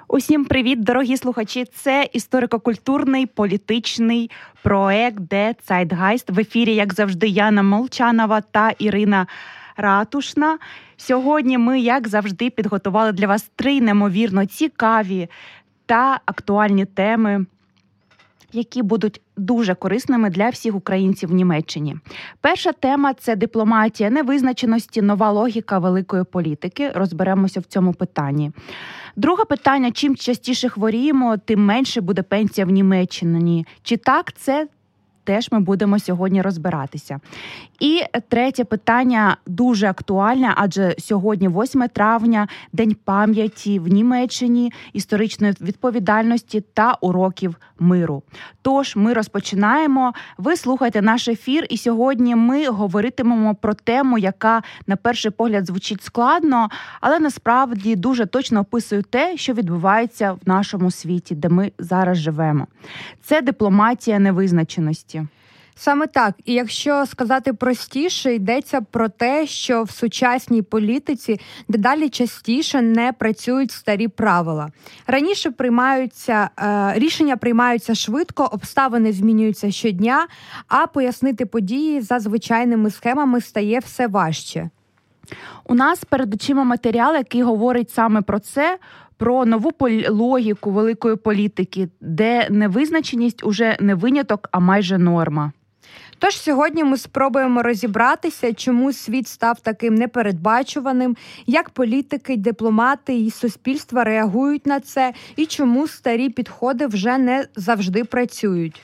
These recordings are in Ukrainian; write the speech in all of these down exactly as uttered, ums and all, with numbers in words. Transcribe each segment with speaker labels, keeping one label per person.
Speaker 1: Усім привіт, дорогі слухачі! Це історико-культурний політичний проект «Der Zeitgeist». В ефірі, як завжди, Яна Молчанова та Ірина Ратушна. Сьогодні ми, як завжди, підготували для вас три неймовірно цікаві та актуальні теми, які будуть дуже корисними для всіх українців в Німеччині. Перша тема – це дипломатія невизначеності, нова логіка великої політики. Розберемося в цьому питанні. Друге питання – чим частіше хворіємо, тим менше буде пенсія в Німеччині. Чи так це? Теж ми будемо сьогодні розбиратися. І третє питання дуже актуальне, адже сьогодні, восьме травня, День пам'яті в Німеччині, історичної відповідальності та уроків миру. Тож, ми розпочинаємо. Ви слухаєте наш ефір, і сьогодні ми говоритимемо про тему, яка на перший погляд звучить складно, але насправді дуже точно описує те, що відбувається в нашому світі, де ми зараз живемо. Це дипломатія невизначеності.
Speaker 2: Саме так. І якщо сказати простіше, йдеться про те, що в сучасній політиці дедалі частіше не працюють старі правила. Раніше приймаються, е, рішення приймаються швидко, обставини змінюються щодня, а пояснити події за звичайними схемами стає все важче.
Speaker 1: У нас перед очима матеріал, який говорить саме про це, про нову логіку великої політики, де невизначеність уже не виняток, а майже норма.
Speaker 2: Тож сьогодні ми спробуємо розібратися, чому світ став таким непередбачуваним, як політики, дипломати і суспільства реагують на це, і чому старі підходи вже не завжди працюють.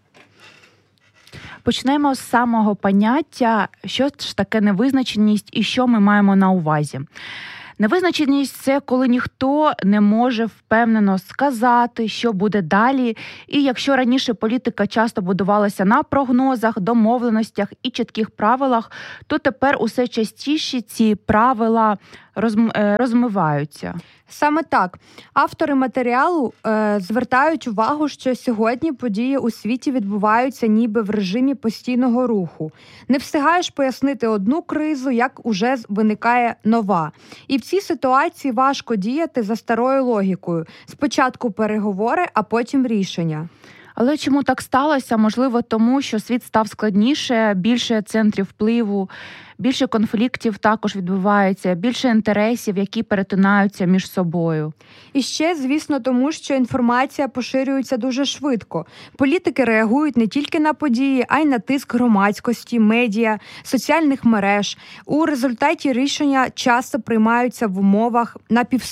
Speaker 1: Почнемо з самого поняття, що ж таке невизначеність і що ми маємо на увазі. Невизначеність – це коли ніхто не може впевнено сказати, що буде далі. І якщо раніше політика часто будувалася на прогнозах, домовленостях і чітких правилах, то тепер усе частіше ці правила розмиваються.
Speaker 2: Саме так. Автори матеріалу е, звертають увагу, що сьогодні події у світі відбуваються ніби в режимі постійного руху. Не встигаєш пояснити одну кризу, як уже виникає нова. І в цій ситуації важко діяти за старою логікою. Спочатку переговори, а потім рішення.
Speaker 1: Але чому так сталося? Можливо, тому, що світ став складніше, більше центрів впливу, більше конфліктів також відбувається, більше інтересів, які перетинаються між собою.
Speaker 2: І ще, звісно, тому, що інформація поширюється дуже швидко. Політики реагують не тільки на події, а й на тиск громадськості, медіа, соціальних мереж. У результаті рішення часто приймаються в умовах напів...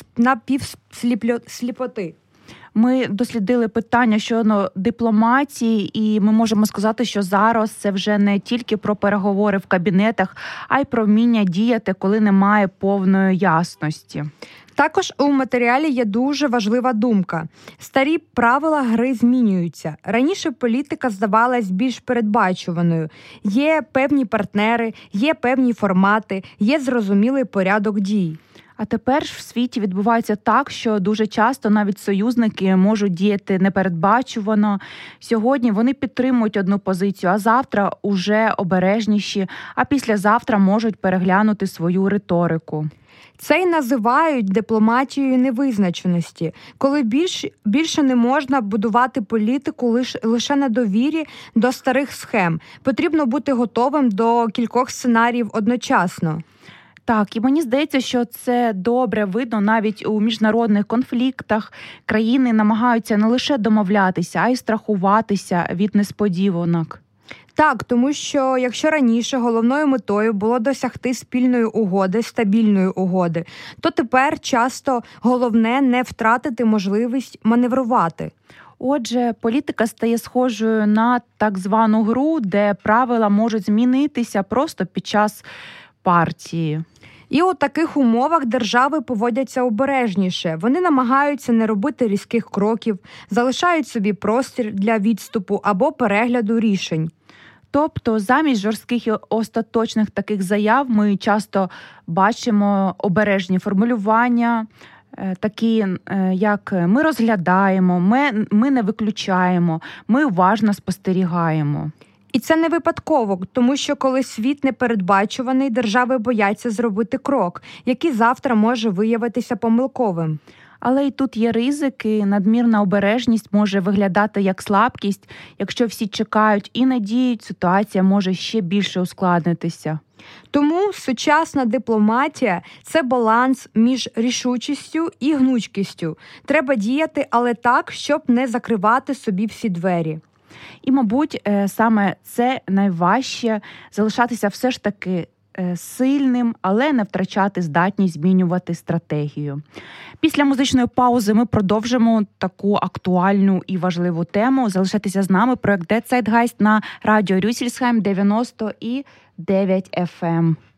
Speaker 2: напівсліпоти.
Speaker 1: Ми дослідили питання щодо дипломатії, і ми можемо сказати, що зараз це вже не тільки про переговори в кабінетах, а й про вміння діяти, коли немає повної ясності.
Speaker 2: Також у матеріалі є дуже важлива думка. Старі правила гри змінюються. Раніше політика здавалась більш передбачуваною. Є певні партнери, є певні формати, є зрозумілий порядок дій.
Speaker 1: А тепер ж в світі відбувається так, що дуже часто навіть союзники можуть діяти непередбачувано. Сьогодні вони підтримують одну позицію, а завтра уже обережніші, а післязавтра можуть переглянути свою риторику.
Speaker 2: Це й називають дипломатією невизначеності, коли більш, більше не можна будувати політику лише, лише на довірі до старих схем. Потрібно бути готовим до кількох сценаріїв одночасно.
Speaker 1: Так, і мені здається, що це добре видно навіть у міжнародних конфліктах. Країни намагаються не лише домовлятися, а й страхуватися від несподіванок.
Speaker 2: Так, тому що якщо раніше головною метою було досягти спільної угоди, стабільної угоди, то тепер часто головне не втратити можливість маневрувати.
Speaker 1: Отже, політика стає схожою на так звану гру, де правила можуть змінитися просто під час партії.
Speaker 2: І у таких умовах держави поводяться обережніше. Вони намагаються не робити різких кроків, залишають собі простір для відступу або перегляду рішень.
Speaker 1: Тобто замість жорстких і остаточних таких заяв ми часто бачимо обережні формулювання, такі як «ми розглядаємо», «ми, ми не виключаємо», «ми уважно спостерігаємо».
Speaker 2: І це не випадково, тому що коли світ непередбачуваний, держави бояться зробити крок, який завтра може виявитися помилковим.
Speaker 1: Але й тут є ризики, надмірна обережність може виглядати як слабкість. Якщо всі чекають і надіють, ситуація може ще більше ускладнитися.
Speaker 2: Тому сучасна дипломатія – це баланс між рішучістю і гнучкістю. Треба діяти, але так, щоб не закривати собі всі двері.
Speaker 1: І, мабуть, саме це найважче – залишатися все ж таки сильним, але не втрачати здатність змінювати стратегію. Після музичної паузи ми продовжимо таку актуальну і важливу тему. Залишайтеся з нами. Проект «Де Zeitgeist» на радіо Рюссельсхайм дев'яносто і дев'ять еф ем.